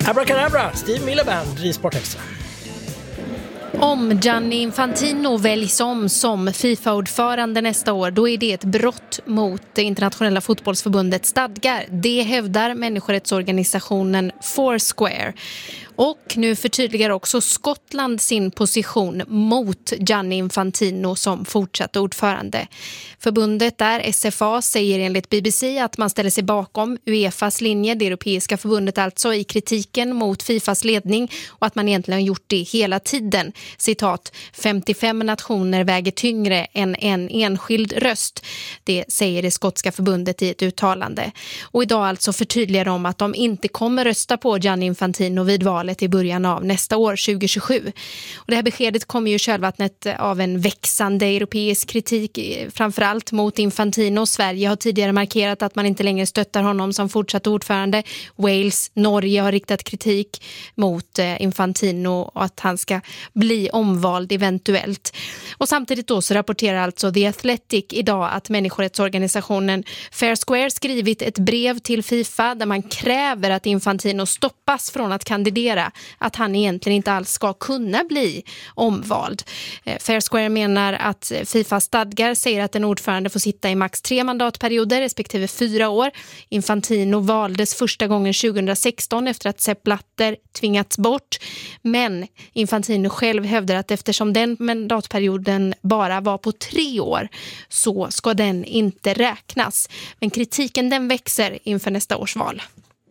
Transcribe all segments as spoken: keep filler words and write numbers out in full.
Abracadabra, Steve Miliband i Sport Extra. Om Gianni Infantino väljs om som FIFA-ordförande nästa år, då är det ett brott mot det internationella fotbollsförbundets stadgar. Det hävdar människorättsorganisationen Foursquare. Och nu förtydligar också Skottland sin position mot Gianni Infantino som fortsatt ordförande. Förbundet där, S F A, säger enligt B B C att man ställer sig bakom UEFAs linje, det europeiska förbundet alltså, i kritiken mot FIFAs ledning och att man egentligen har gjort det hela tiden. Citat, femtiofem nationer väger tyngre än en enskild röst. Det säger det skotska förbundet i ett uttalande. Och idag alltså förtydligar de att de inte kommer rösta på Gianni Infantino vid valet i början av nästa år, tjugo tjugosju. Och det här beskedet kommer ju kölvattnet av en växande europeisk kritik, framförallt mot Infantino. Sverige har tidigare markerat att man inte längre stöttar honom som fortsatt ordförande. Wales, Norge har riktat kritik mot Infantino och att han ska bli omvald eventuellt. Och samtidigt då så rapporterar alltså The Athletic idag att människorättsorganisationen Foursquare skrivit ett brev till FIFA där man kräver att Infantino stoppas från att kandidera, att han egentligen inte alls ska kunna bli omvald. Foursquare menar att FIFAs stadgar säger att en ordförande får sitta i max tre mandatperioder respektive fyra år. Infantino valdes första gången tjugohundrasexton efter att Sepp Blatter tvingats bort. Men Infantino själv hävdar att eftersom den mandatperioden bara var på tre år så ska den inte räknas. Men kritiken den växer inför nästa års val.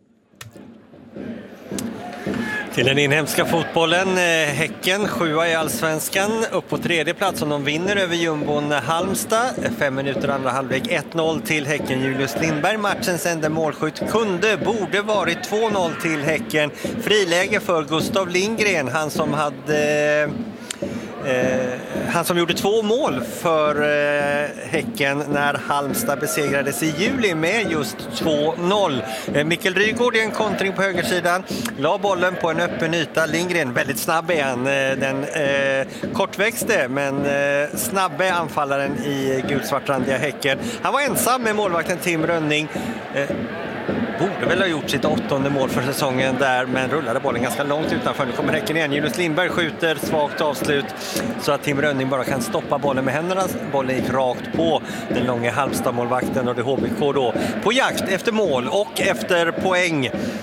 Till den inhemska fotbollen, Häcken, sjua i Allsvenskan, upp på tredje plats om de vinner över jumbon Halmstad. Fem minuter andra halvlek, ett noll till Häcken. Julius Lindberg, matchens enda målskytt, kunde, borde varit två noll till Häcken. Friläge för Gustav Lindgren, han som hade... Eh, han som gjorde två mål för eh, Häcken när Halmstad besegrades i juli med just två noll. Eh, Mikkel Rygaard i en kontring på högersidan, la bollen på en öppen yta. Lindgren, väldigt snabb är han, eh, den eh, kortväxte men eh, snabbe anfallaren i gulsvartrandiga Häcken. Han var ensam med målvakten Tim Rönning. Eh, Borde väl ha gjort sitt åttonde mål för säsongen där, men rullade bollen ganska långt utanför. Nu kommer Häcken igen. Julius Lindberg skjuter, svagt avslut så att Tim Rönning bara kan stoppa bollen med händerna. Bollen gick rakt på den långa Halmstad-målvakten och det H B K då på jakt efter mål och efter poäng.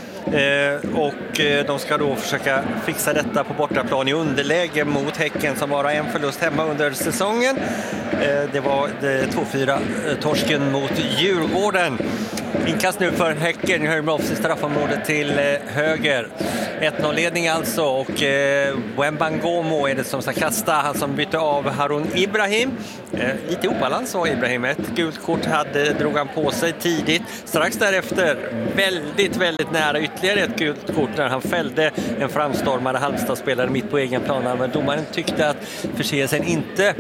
Eh, och eh, de ska då försöka fixa detta på bortaplan i underläge mot Häcken som bara en förlust hemma under säsongen. Eh, det var det två fyra eh, torsken mot Djurgården. Inkast nu för Häcken i Höjmroffs i straffområdet till eh, höger. ett noll-ledning alltså och eh, Wembangomo är det som ska kasta. Han som bytte av Harun Ibrahim. Eh, lite obalans var Ibrahim. Ett gult kort hade, drog han på sig tidigt. Strax därefter väldigt, väldigt nära ytterligare ett gult kort när han fällde en framstormade Halmstad-spelare mitt på egen plan. Men domaren tyckte att förseelsen inte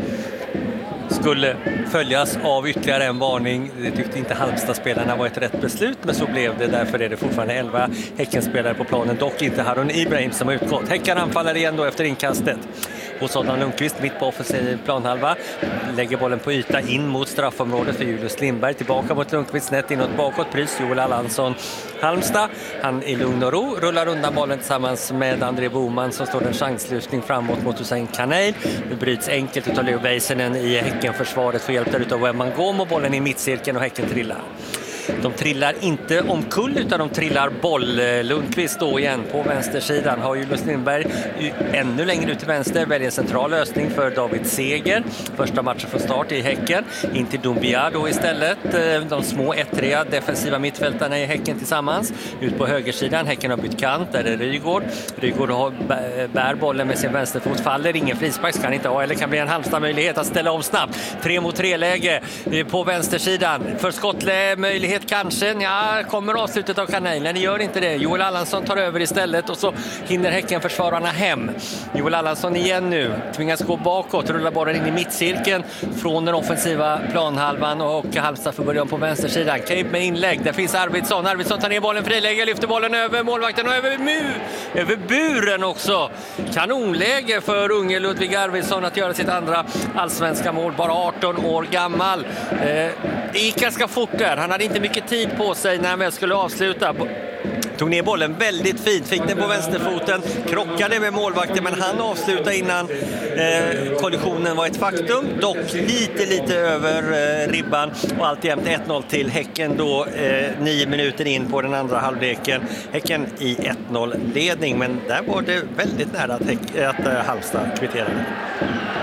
skulle följas av ytterligare en varning. Det tyckte inte Halmstad-spelarna var ett rätt beslut, men så blev det. Därför är det fortfarande elva Häckenspelare på planen, dock inte Harun Ibrahim som har utgått. Häcken anfaller igen då efter inkastet. Och Adam Lundqvist mitt på offensiv planhalva lägger bollen på yta in mot straffområdet för Julius Lindberg. Tillbaka mot Lundqvist, snett inåt bakåt. Prys Joel Allansson Halmstad. Han i lugn och ro rullar undan bollen tillsammans med André Boman som står en chanslyftning framåt mot Hussein Kanel. Det bryts enkelt utav Leo Väisänen i Häckenförsvaret för hjälp där utav Wembangomo. Bollen i mittcirkeln och Häcken trillar. De trillar inte omkull utan de trillar boll. Lundqvist då igen på vänstersidan. Har Julius Lindberg ännu längre ut till vänster. Väljer en central lösning för David Seger. Första matchen från start i Häcken. In till Doumbia då istället. De små ett-tre defensiva mittfältarna i Häcken tillsammans. Ut på högersidan. Häcken har bytt kant. Där är Rygaard. Rygaard har bär bollen med sin vänsterfot. Faller. Ingen frispark ska han inte ha. Eller kan bli en Halmstad-möjlighet att ställa om snabbt. Tre mot tre läge på vänstersidan. För skottle möjlighet kanske. Ja, kommer avslutet av kanalen. Ni gör inte det. Joel Allansson tar över istället och så hinner Häcken försvararna hem. Joel Allansson igen nu. Tvingas gå bakåt. Rullar bollen in i mittcirkeln från den offensiva planhalvan och Halmstad får börja på vänstersidan. Cape med inlägg. Där finns Arvidsson. Arvidsson tar ner bollen, friläge, lyfter bollen över målvakten och över mu över buren också. Kanonläge för unge Ludvig Arvidsson att göra sitt andra allsvenska mål. Bara arton år gammal. Eh, det gick ganska fort där. Han hade inte mycket tid på sig när han väl skulle avsluta. tog ner bollen väldigt fint, fick den på vänsterfoten, krockade med målvakten, men han avslutade innan eh, kollisionen var ett faktum, dock lite lite över eh, ribban, och alltjämt ett noll till Häcken då eh, nio minuter in på den andra halvleken. Häcken i ett noll ledning, men där var det väldigt nära att, Häck, att eh, Halmstad kvitterade.